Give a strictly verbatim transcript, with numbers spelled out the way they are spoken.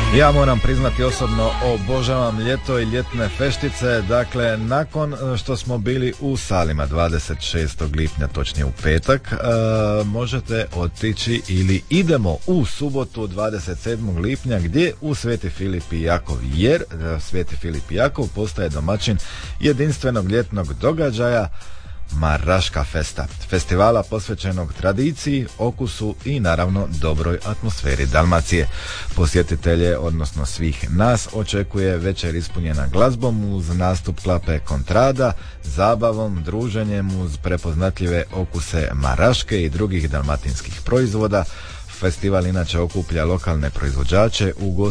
Ja moram priznati osobno, obožavam ljeto i ljetne feštice. Dakle, nakon što smo bili u Salima dvadeset šestog lipnja, točnije u petak, e, možete otići ili idemo u subotu dvadeset sedmog lipnja gdje u Sveti Filip i Jakov, jer Sveti Filip i Jakov postaje domaćin jedinstvenog ljetnog događaja Maraška festa, festivala posvećenog tradiciji, okusu i naravno dobroj atmosferi Dalmacije. Posjetitelje, odnosno svih nas, očekuje večer ispunjena glazbom uz nastup klape Kontrada, zabavom, druženjem uz prepoznatljive okuse Maraške i drugih dalmatinskih proizvoda. Festival inače okuplja lokalne proizvođače,